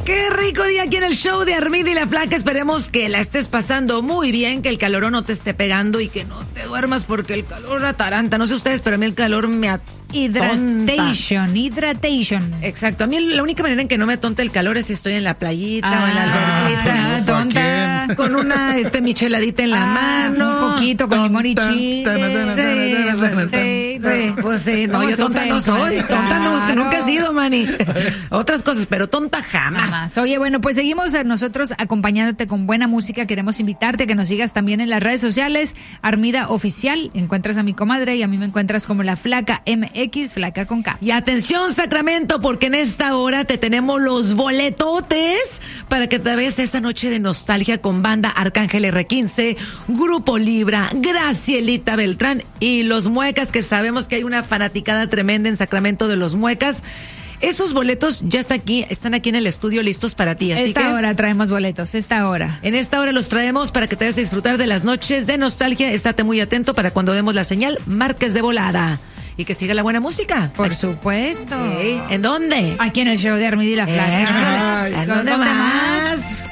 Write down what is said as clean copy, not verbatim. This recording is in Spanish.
Qué rico día aquí en el show de Armida y la Flaca. Esperemos que la estés pasando muy bien, que el calorón no te esté pegando y que no te duermas porque el calor ataranta. No sé ustedes, pero a mí el calor me atonta. Hidratation. Exacto. A mí la única manera en que no me atonta el calor es si estoy en la playita o en la alberquita. Tonta. Con una micheladita en la mano. Un coquito con limón y chile. Pues sí, no, yo tonta no soy. Tonta no, nunca he sido, Manny. Otras cosas, pero tonta jamás. Oye, bueno, pues seguimos nosotros acompañándote con buena música. Queremos invitarte a que nos sigas también en las redes sociales. Armida Oficial. Encuentras a mi comadre y a mí me encuentras como la Flaca MX, Flaca con K. Y atención, Sacramento, porque en esta hora te tenemos los boletotes para que te veas esta noche de nostalgia con banda Arcángel R15, Grupo Libra, Gracielita Beltrán y los Muecas, que sabemos que hay una fanaticada tremenda en Sacramento de los Muecas. Esos boletos ya están aquí en el estudio listos para ti. Así esta hora traemos boletos, esta hora. En esta hora los traemos para que te vayas a disfrutar de las noches de nostalgia. Estate muy atento para cuando demos la señal, marques de volada. Y que siga la buena música. Por supuesto. ¿En dónde? Aquí en el show de Armida y la Flaca. ¿En dónde más?